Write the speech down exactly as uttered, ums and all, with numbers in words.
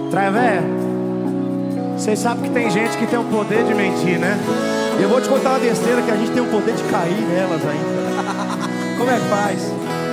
Traivé, vocês sabem que tem gente que tem o poder de mentir, né? E eu vou te contar uma besteira, que a gente tem o poder de cair nelas ainda. Como é que faz?